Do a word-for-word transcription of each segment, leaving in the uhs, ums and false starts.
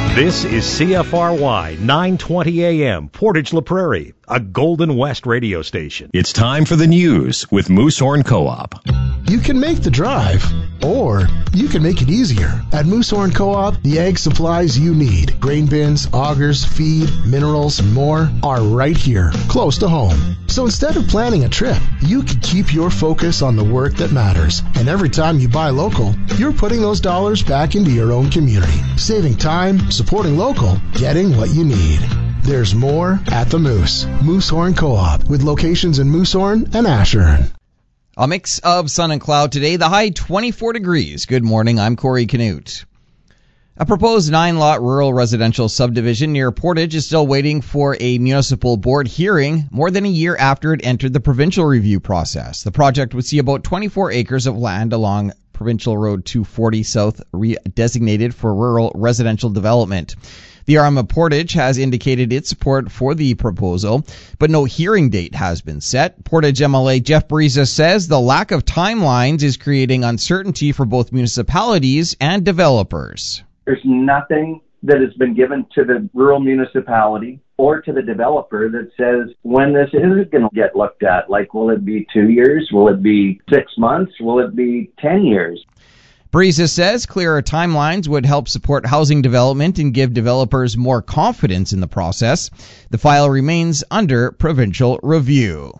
This is C F R Y nine twenty A M, Portage La Prairie, a Golden West radio station. It's time for the news with Moosehorn Co-op. You can make the drive, or you can make it easier. At Moosehorn Co-op, the ag supplies you need, grain bins, augers, feed, minerals, and more, are right here, close to home. So instead of planning a trip, you can keep your focus on the work that matters. And every time you buy local, you're putting those dollars back into your own community, saving time, supporting local, getting what you need. There's more at the Moose. Moosehorn Co-op, with locations in Moosehorn and Ashern. A mix of sun and cloud today, the high twenty-four degrees. Good morning, I'm Corey Canute. A proposed nine-lot rural residential subdivision near Portage is still waiting for a municipal board hearing more than a year after it entered the provincial review process. The project would see about twenty-four acres of land along Provincial Road two forty South re-designated for rural residential development. The R M of Portage has indicated its support for the proposal, but no hearing date has been set. Portage M L A Jeff Bariza says the lack of timelines is creating uncertainty for both municipalities and developers. There's nothing that has been given to the rural municipality or to the developer that says when this is going to get looked at. Like, will it be two years? Will it be six months? Will it be ten years? Bariza says clearer timelines would help support housing development and give developers more confidence in the process. The file remains under provincial review.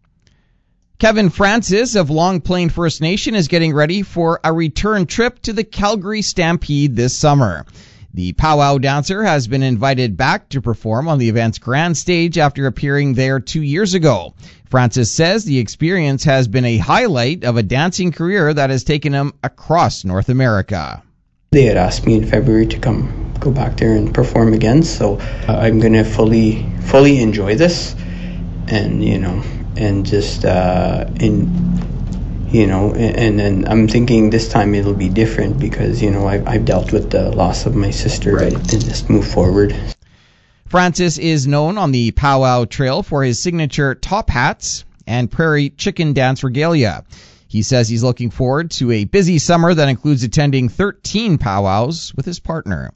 Kevin Francis of Long Plain First Nation is getting ready for a return trip to the Calgary Stampede this summer. The powwow dancer has been invited back to perform on the event's grand stage after appearing there two years ago. Francis says the experience has been a highlight of a dancing career that has taken him across North America. They had asked me in February to come go back there and perform again, so uh, I'm going to fully fully enjoy this, and you know, and just uh, in. You know, and then I'm thinking this time it'll be different because, you know, I've, I've dealt with the loss of my sister right. and, and just move forward. Francis is known on the Powwow Trail for his signature top hats and prairie chicken dance regalia. He says he's looking forward to a busy summer that includes attending thirteen powwows with his partner.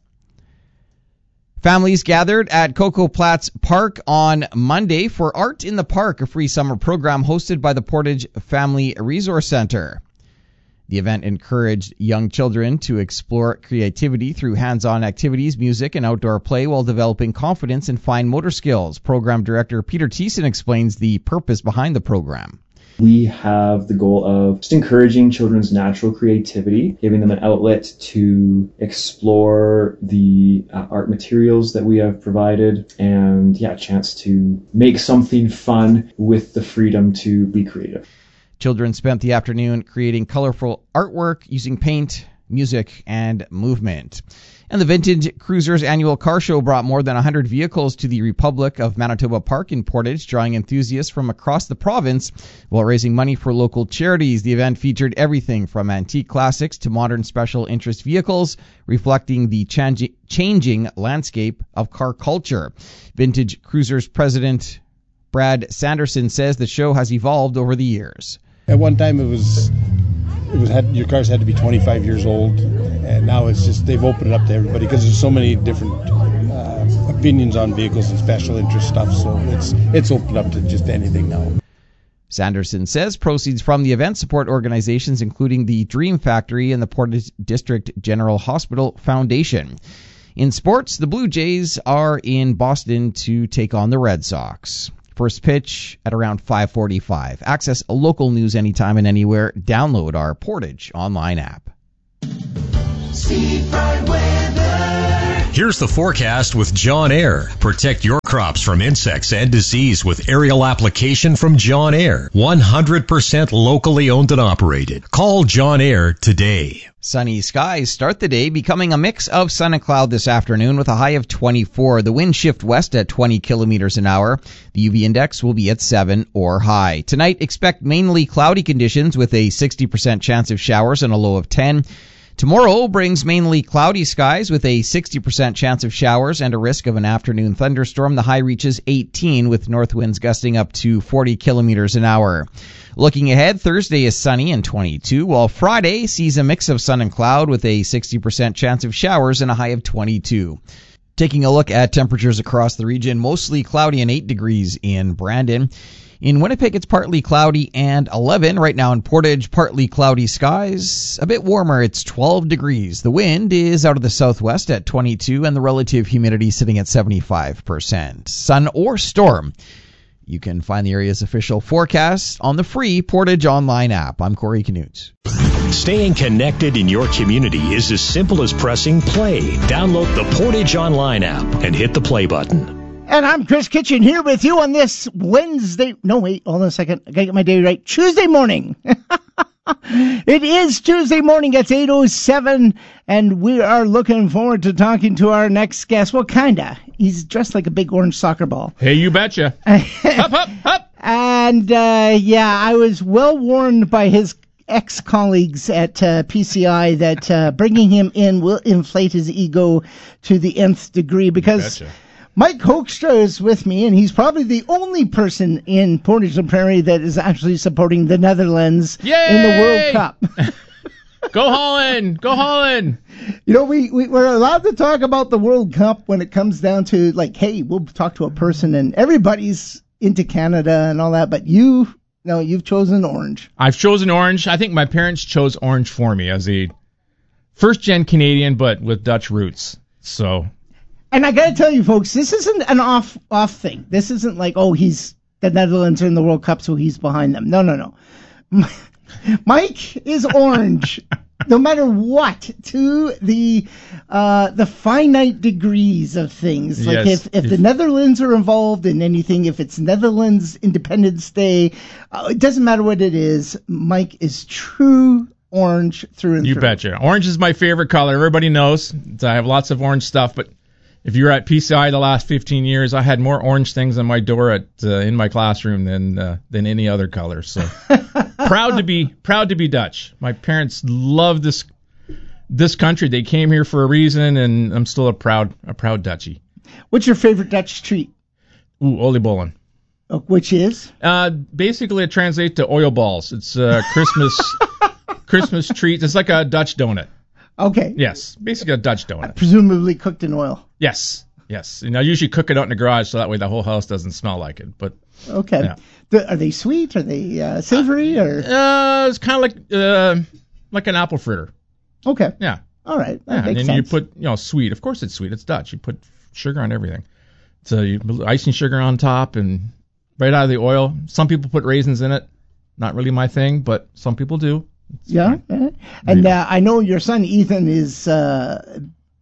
Families gathered at Coco Platts Park on Monday for Art in the Park, a free summer program hosted by the Portage Family Resource Center. The event encouraged young children to explore creativity through hands-on activities, music, and outdoor play while developing confidence and fine motor skills. Program Director Peter Thiessen explains the purpose behind the program. We have the goal of just encouraging children's natural creativity, giving them an outlet to explore the uh, art materials that we have provided, and yeah, a chance to make something fun with the freedom to be creative. Children spent the afternoon creating colorful artwork using paint, music, and movement. And the Vintage Cruisers annual car show brought more than one hundred vehicles to the Republic of Manitoba Park in Portage, drawing enthusiasts from across the province while raising money for local charities. The event featured everything from antique classics to modern special interest vehicles, reflecting the changi- changing landscape of car culture. Vintage Cruisers president Brad Sanderson says the show has evolved over the years. At one time it was It was had your cars had to be twenty-five years old, and now it's just they've opened it up to everybody because there's so many different uh, opinions on vehicles and special interest stuff. So it's it's opened up to just anything now. Sanderson says proceeds from the event support organizations including the Dream Factory and the Portage District General Hospital Foundation. In sports, the Blue Jays are in Boston to take on the Red Sox. First pitch at around five forty-five. Access local news anytime and anywhere. Download our Portage online app. Seafront weather. Here's the forecast with John Air. Protect your crops from insects and disease with aerial application from John Air. one hundred percent locally owned and operated. Call John Air today. Sunny skies start the day, becoming a mix of sun and cloud this afternoon with a high of twenty-four. The wind shift west at twenty kilometers an hour. The U V index will be at seven or high. Tonight, expect mainly cloudy conditions with a sixty percent chance of showers and a low of ten. Tomorrow brings mainly cloudy skies with a sixty percent chance of showers and a risk of an afternoon thunderstorm. The high reaches eighteen with north winds gusting up to forty kilometers an hour. Looking ahead, Thursday is sunny and twenty-two, while Friday sees a mix of sun and cloud with a sixty percent chance of showers and a high of twenty-two. Taking a look at temperatures across the region, mostly cloudy and eight degrees in Brandon. In Winnipeg, it's partly cloudy and eleven. Right now in Portage, partly cloudy skies. A bit warmer, it's twelve degrees. The wind is out of the southwest at twenty-two, and the relative humidity sitting at seventy-five percent. Sun or storm. You can find the area's official forecast on the free Portage Online app. I'm Corey Canute. Staying connected in your community is as simple as pressing play. Download the Portage Online app and hit the play button. And I'm Chris Kitchen here with you on this Wednesday. No, wait, hold on a second. I gotta get my day right. Tuesday morning. It is Tuesday morning. It's eight oh seven, and we are looking forward to talking to our next guest. Well, kinda. He's dressed like a big orange soccer ball. Hey, you betcha. Hup, hup, hup. And, uh, yeah, I was well warned by his ex-colleagues at uh, P C I that uh, bringing him in will inflate his ego to the nth degree, because Mike Hoekstra is with me, and he's probably the only person in Portage La Prairie that is actually supporting the Netherlands Yay! in the World Cup. Go Holland! Go Holland! You know, we, we, we're allowed to talk about the World Cup when it comes down to, like, hey, we'll talk to a person, and everybody's into Canada and all that, but you, no, you've chosen orange. I've chosen orange. I think my parents chose orange for me as a first-gen Canadian, but with Dutch roots. So... And I got to tell you, folks, this isn't an off off thing. This isn't like, oh, he's the Netherlands are in the World Cup, so he's behind them. No, no, no. Mike is orange, no matter what, to the uh, the finite degrees of things. Like Yes. if, if the Netherlands are involved in anything, if it's Netherlands Independence Day, uh, it doesn't matter what it is. Mike is true orange through and You through. betcha. Orange is my favorite color. Everybody knows. I have lots of orange stuff, but if you were at P C I the last fifteen years, I had more orange things on my door at uh, in my classroom than uh, than any other color. So proud to be proud to be Dutch. My parents love this this country. They came here for a reason, and I'm still a proud a proud Dutchie. What's your favorite Dutch treat? Ooh, oliebollen. Uh, which is? Uh, basically, it translates to oil balls. It's uh, Christmas Christmas treat. It's like a Dutch donut. Okay. Yes, basically a Dutch donut. Presumably cooked in oil. Yes, yes. And I usually cook it out in the garage so that way the whole house doesn't smell like it. But Okay. yeah. The, are they sweet? Are they uh, savory? Or Uh, it's kind of like uh, like an apple fritter. okay. Yeah. All right. That Yeah. And makes then you sense. put, you know, sweet. Of course it's sweet. It's Dutch. You put sugar on everything. So you put icing sugar on top and right out of the oil. Some people put raisins in it. Not really my thing, but some people do. It's yeah. fine. yeah. And uh, I know your son Ethan is uh,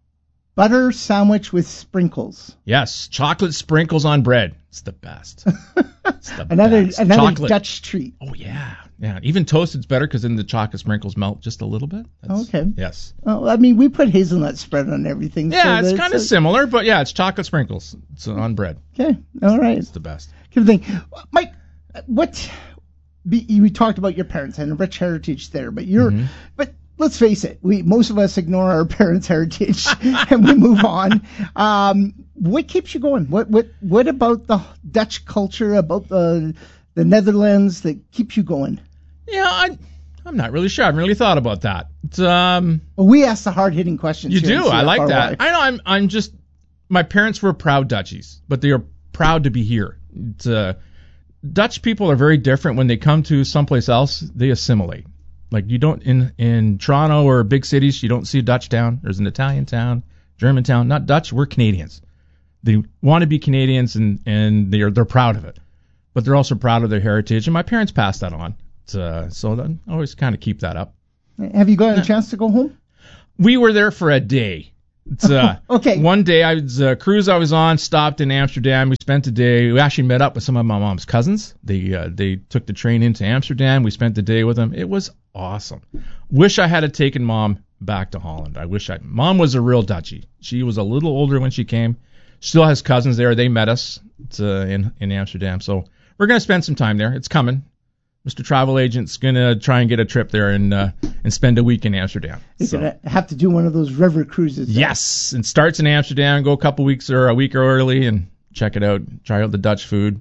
butter sandwich with sprinkles. Yes, chocolate sprinkles on bread. It's the best. It's the Another best. another Chocolate. Dutch treat. Oh yeah, yeah. Even toasted's better because then the chocolate sprinkles melt just a little bit. That's, Okay. Yes. Oh, I mean, we put hazelnut spread on everything. so Yeah, it's that kind of a- similar, but yeah, it's chocolate sprinkles. It's on bread. Okay. All right. It's the best. Good thing. Mike, what be, we talked about your parents and a rich heritage there, but you're Mhm. but let's face it, we most of us ignore our parents' heritage and we move on. Um, what keeps you going? What what what about the Dutch culture, about the the Netherlands that keeps you going? Yeah, I, I'm not really sure. I haven't really thought about that. It's, um, Well, we ask the hard hitting questions. you here do. in I like C F R Y. that. I know. I'm. I'm just. My parents were proud Dutchies, but they are proud to be here. It's, uh, Dutch people are very different. When they come to someplace else, they assimilate. Like you don't in in Toronto or big cities, you don't see a Dutch town. There's an Italian town, German town, not Dutch. We're Canadians. They want to be Canadians, and and they're they're proud of it, but they're also proud of their heritage. And my parents passed that on. It's, uh, so I always kind of keep that up. Have you gotten a chance to go home? We were there for a day. It's, uh, okay. One day, I was uh, cruise I was on stopped in Amsterdam. We spent the day. We actually met up with some of my mom's cousins. They uh, they took the train into Amsterdam. We spent the day with them. It was awesome. Wish I had taken mom back to Holland. I wish I. Mom was a real Dutchie. She was a little older when she came. Still has cousins there. They met us it's, uh, in in Amsterdam. So we're gonna spend some time there. It's coming. Mister Travel Agent's gonna try and get a trip there and uh, and spend a week in Amsterdam. You're So, gonna have to do one of those river cruises. there. yes, and starts in Amsterdam. Go a couple weeks or a week early and check it out. Try out the Dutch food.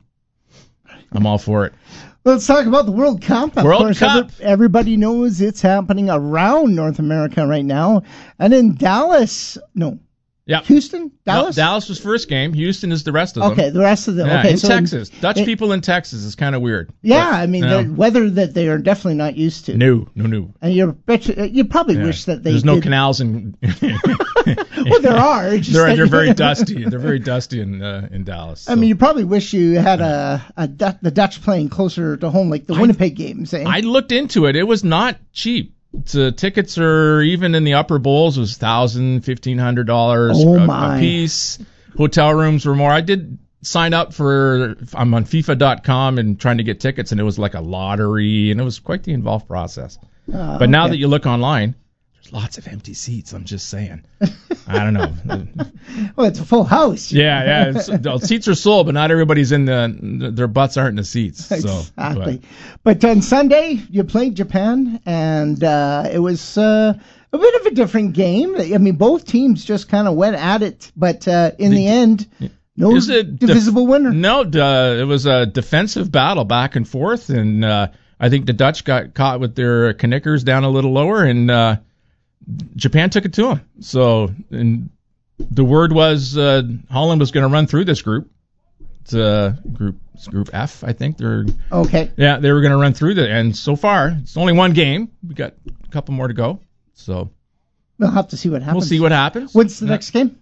I'm all for it. Let's talk about the World Cup. Of World course, Cup. every- everybody knows it's happening around North America right now. And in Dallas, no, Yeah. Houston, Dallas? No, Dallas was first game. Houston is the rest of them. Okay, the rest of them. Yeah, okay, in so Texas. Dutch in- people in Texas is kind of weird. Yeah, But, I mean, no. the weather that they are definitely not used to. No, no, no. And you bet you, you probably Yeah. wish that they There's no did. canals in. Well, there are. it's just they're that- they're very dusty. They're very dusty in uh, in Dallas. I so. mean, you probably wish you had a, a Du- the Dutch playing closer to home, like the Winnipeg games. Eh? I looked into it. It was not cheap. The tickets are even in the upper bowls was thousand, fifteen hundred dollars Oh, a, my. a piece. Hotel rooms were more. I did sign up for. I'm on FIFA dot com and trying to get tickets, and it was like a lottery, and it was quite the involved process. Uh, but now okay. that you look online, there's lots of empty seats. I'm just saying. I don't know. Well, it's a full house. Yeah, yeah. It's, the seats are sold, but not everybody's in the. Their butts aren't in the seats. So, Exactly. but- But on Sunday, you played Japan, and uh, it was uh, a bit of a different game. I mean, both teams just kind of went at it, but uh, in the, end, no Is it divisible def- winner. No, uh, it was a defensive battle back and forth, and uh, I think the Dutch got caught with their knickers down a little lower, and uh, Japan took it to them. So, and the word was uh, Holland was going to run through this group. It's uh, group it's Group F, I think. They're Okay. yeah, they were going to run through the, and so far it's only one game. We got a couple more to go, so We'll have to see what happens. we'll see what happens. When's the Yeah. next game?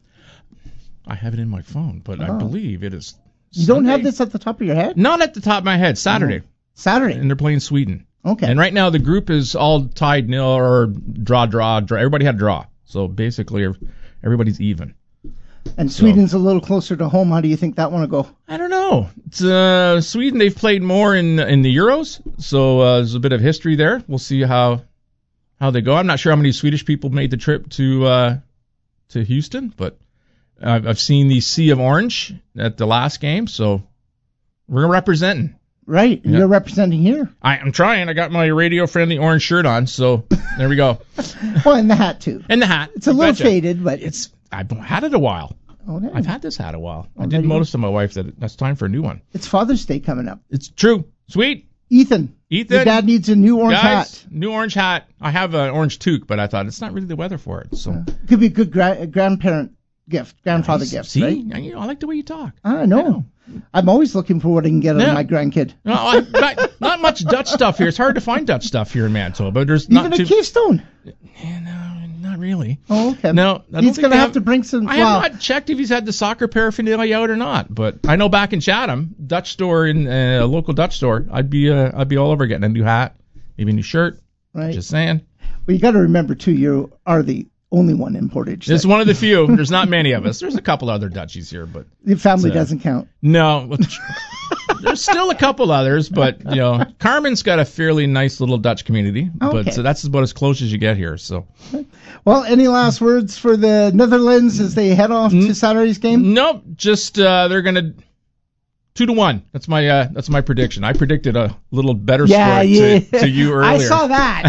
I have it in my phone, but I Oh. believe it is. You don't have Sunday? this at the top of your head? Not at the top of my head. Saturday. Saturday. And they're playing Sweden. Okay. And right now the group is all tied nil or draw, draw, draw. Everybody had a draw. So basically everybody's even. And Sweden's a little closer to home. How do you think that one will go? I don't know. It's, uh, Sweden, they've played more in in the Euros, so uh, there's a bit of history there. We'll see how how they go. I'm not sure how many Swedish people made the trip to uh, to Houston, but I've, I've seen the Sea of Orange at the last game, so we're representing. Right. And Yeah. you're representing here. I, I'm trying. I got my radio-friendly orange shirt on, so there we go. Well, and the hat, too. And the hat. It's a You little betcha. faded, but It's I've had it a while. Oh, no. I've had this hat a while. I Oh, there did you go. notice to my wife that that's time for a new one. It's Father's Day coming up. It's true. Sweet. Ethan. Ethan. Your dad needs a new orange Guys, hat. new orange hat. I have an orange toque, but I thought it's not really the weather for it. So Could be a good gra- grandparent gift, grandfather Nice. gift, See, right? I, you know, I like the way you talk. I know. I'm always looking for what I can get Yeah. on my grandkid. No, I, not, not much Dutch stuff here. It's hard to find Dutch stuff here in Manitoba, but there's Even not a too. Keystone. Yeah, no, not really. Oh, okay. No, I don't He's think going to they have to bring some. I well, have not checked if he's had the soccer paraphernalia out or not, but I know back in Chatham, Dutch store in uh, a local Dutch store, I'd be uh, I'd be all over getting a new hat, maybe a new shirt. right. Just saying. Well, you got to remember, too, you are the only one in Portage. It's that- one of the few. There's not many of us. There's a couple other Dutchies here, but Your family it's, uh, doesn't count. no. There's still a couple others, but you know, Carmen's got a fairly nice little Dutch community, Okay. but so that's about as close as you get here. So Well, any last words for the Netherlands as they head off to Saturday's game? nope, just uh, they're gonna two to one. That's my uh, that's my prediction. I predicted a little better Yeah, score yeah. to, to you earlier. I saw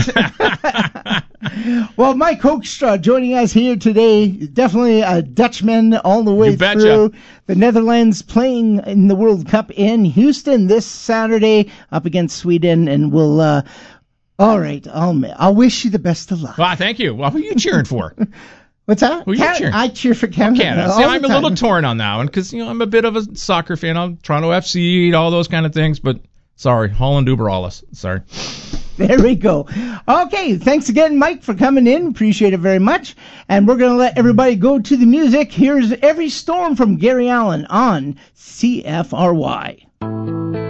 that. Well, Mike Hoekstra joining us here today. Definitely a Dutchman all the way You betcha. through. The Netherlands playing in the World Cup in Houston this Saturday up against Sweden, and we'll. Uh, all right, I'll I'll wish you the best of luck. Wow, thank you. Well, who are you cheering for? What's that? Who are you Can- cheering? I cheer for Canada. Canada. all See, the I'm a time. little torn on that one because you know I'm a bit of a soccer fan. I'm Toronto F C, all those kind of things, but sorry, Holland über alles. Sorry. There we go. Okay, thanks again, Mike, for coming in. Appreciate it very much. And we're going to let everybody go to the music. Here's Every Storm from Gary Allen on C F R Y.